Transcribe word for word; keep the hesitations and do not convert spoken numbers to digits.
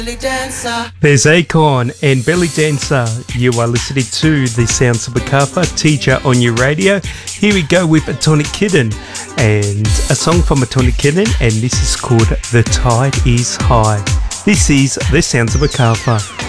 There's Acorn and Belly Dancer. You are listening to the Sounds of Bakafa, Teacher on your radio. Here we go with Atomic Kitten and a song from Atomic Kitten, and this is called The Tide Is High. This is the Sounds of Bakafa.